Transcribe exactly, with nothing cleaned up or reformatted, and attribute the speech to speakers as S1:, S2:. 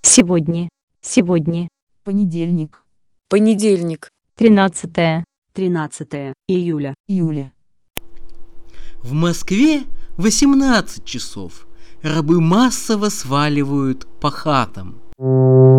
S1: Сегодня. Сегодня.
S2: Понедельник.
S3: Понедельник.
S1: Тринадцатое.
S4: тринадцатое июля.
S2: Июля.
S5: В Москве восемнадцать часов. Рабы массово сваливают по хатам.